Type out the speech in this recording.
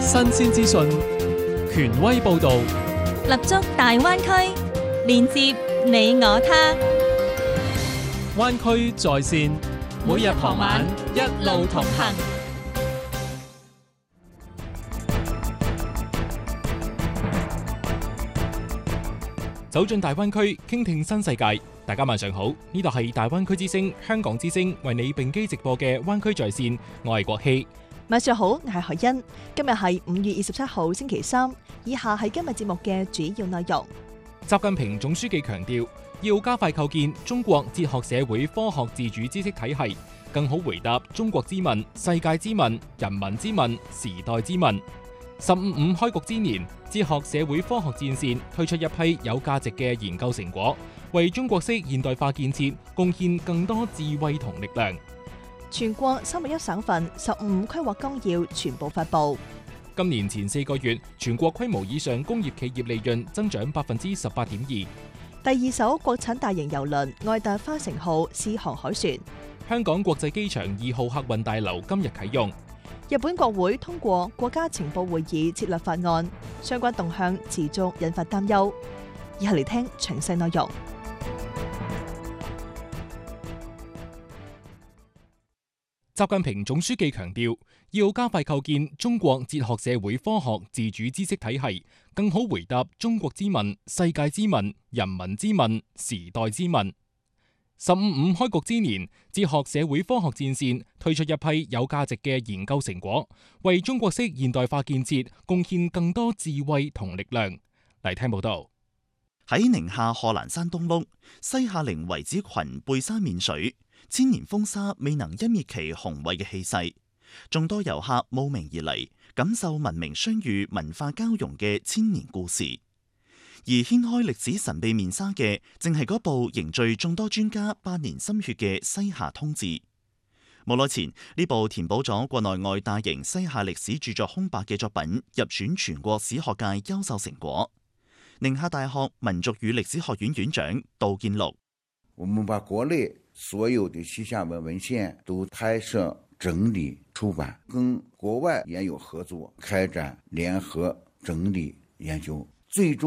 新鮮資訊，權威報導， 立足大灣區，連接你我他。 灣區在線，每日傍晚一路同行。走進大灣區，傾聽新世界。大家晚上好，呢度係大灣區之聲、香港之聲為你並機直播嘅灣區在線，我係國希。 晚上好，我係海欣。今日係5月27號星期三，以下係今日節目嘅主要內容。 習近平總書記強調，要加快構建中國哲學社會科學自主知識體系，更好回答中國之問、世界之問、人民之問、時代之問。15.5開局之年，哲學社會科學戰線推出一批有價值嘅研究成果，為中國式現代化建設貢獻更多智慧同力量。 全國31省份15規劃綱要全部發布。 今年前4個月，全國規模以上工業企業利潤增長18.2%。 第2艘國產大型郵輪愛達花城號試航海船。香港國際機場2號客運大樓今日啟用。 日本國會通過國家情報會議設立法案，相關動向持續引發擔憂。以下嚟聽詳細內容。 習近平總書記強調，要加快構建中國哲學社會科學自主知識體系，更好回答中國之問、世界之問、人民之問、時代之問。15.5開局之年，哲學社會科學戰線推出一批有價值嘅研究成果，為中國式現代化建設貢獻更多智慧同力量。嚟聽報道。 喺寧夏賀蘭山東麓，西夏陵遺址群背山面水，千年風沙未能湮滅其宏偉嘅氣勢。眾多遊客慕名而嚟，感受文明相遇、文化交融嘅千年故事。而掀開歷史神秘面紗嘅，正係嗰部凝聚眾多專家8年心血嘅《西夏通志》。冇耐前，呢部填補咗國內外大型西夏歷史著作空白嘅作品，入選全國史學界優秀成果。寧夏大學民族與歷史學院院長杜建祿： 我們把國內所有的西夏文文獻都拍攝、整理、出版，跟國外研友合作，開展聯合整理研究，最終